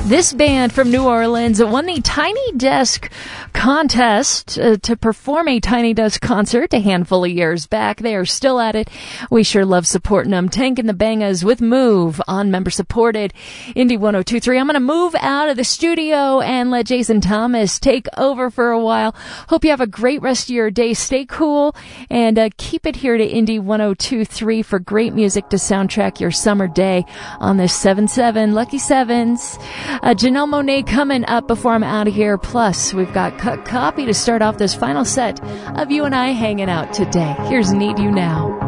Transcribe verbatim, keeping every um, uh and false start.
This band from New Orleans won the Tiny Desk contest uh, to perform a Tiny Desk concert a handful of years back. They are still at it. We sure love supporting them. Tank and the Bangas with Move on member-supported Indie one oh two point three. I'm going to move out of the studio and let Jason Thomas take over for a while. Hope you have a great rest of your day. Stay cool and uh, keep it here to Indie one oh two point three for great music to soundtrack your summer day on this seven seven Lucky Sevens. Uh, Janelle Monáe coming up before I'm out of here. Plus, we've got Cut Copy to start off this final set of you and I hanging out today. Here's Need You Now.